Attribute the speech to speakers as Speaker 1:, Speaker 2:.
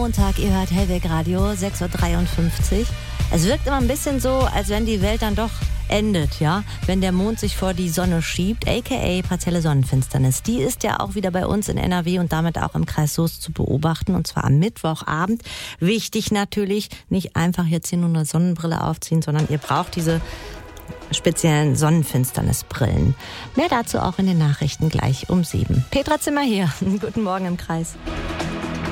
Speaker 1: Montag, ihr hört Hellweg Radio, 6.53 Uhr. Es wirkt immer ein bisschen so, als wenn die Welt dann doch endet, ja, wenn der Mond sich vor die Sonne schiebt, aka partielle Sonnenfinsternis. Die ist ja auch wieder bei uns in NRW und damit auch im Kreis Soest zu beobachten, und zwar am Mittwochabend. Wichtig natürlich, nicht einfach jetzt hier nur eine Sonnenbrille aufziehen, sondern ihr braucht diese speziellen Sonnenfinsternisbrillen. Mehr dazu auch in den Nachrichten gleich um 7. Petra Zimmer hier. Guten Morgen im Kreis.